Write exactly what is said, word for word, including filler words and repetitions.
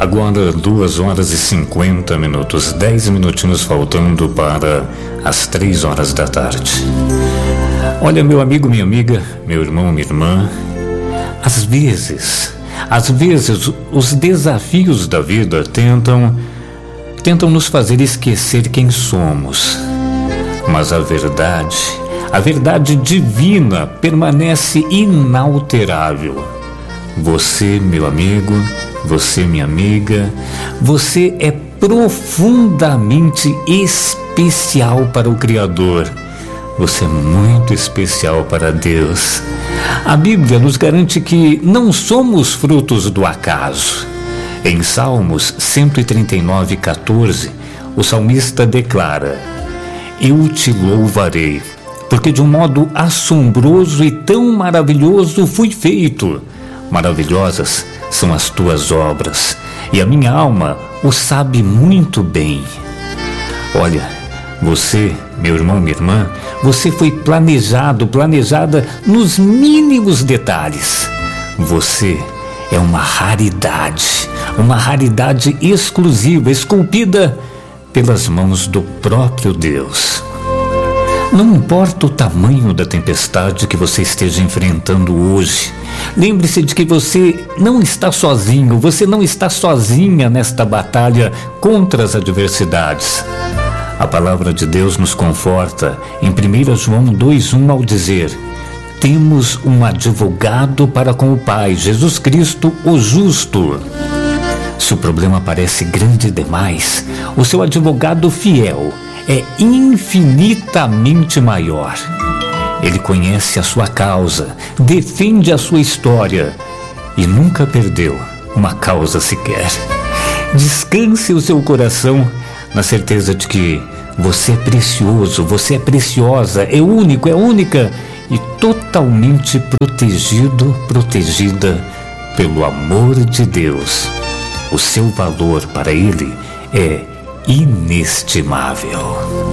Agora duas horas e cinquenta minutos, dez minutinhos faltando para as três horas da tarde. Olha, meu amigo, minha amiga, meu irmão, minha irmã, às vezes, às vezes os desafios da vida tentam, tentam nos fazer esquecer quem somos. Mas a verdade, a verdade divina permanece inalterável. Você, meu amigo, você, minha amiga, você é profundamente especial para o Criador. Você é muito especial para Deus. A Bíblia nos garante que não somos frutos do acaso. Em Salmos cento e trinta e nove, quatorze, o salmista declara: Eu te louvarei, porque de um modo assombroso e tão maravilhoso fui feito. Maravilhosas são as tuas obras, e a minha alma o sabe muito bem. Olha, você, meu irmão, minha irmã, você foi planejado, planejada nos mínimos detalhes. Você é uma raridade, uma raridade exclusiva, esculpida pelas mãos do próprio Deus. Não importa o tamanho da tempestade que você esteja enfrentando hoje, lembre-se de que você não está sozinho, você não está sozinha nesta batalha contra as adversidades. A palavra de Deus nos conforta em primeiro João dois, um ao dizer: temos um advogado para com o Pai, Jesus Cristo, o justo. Se o problema parece grande demais, o seu advogado fiel é infinitamente maior. Ele conhece a sua causa, defende a sua história e nunca perdeu uma causa sequer. Descanse o seu coração na certeza de que você é precioso, você é preciosa, é único, é única e totalmente protegido, protegida pelo amor de Deus. O seu valor para Ele é inestimável.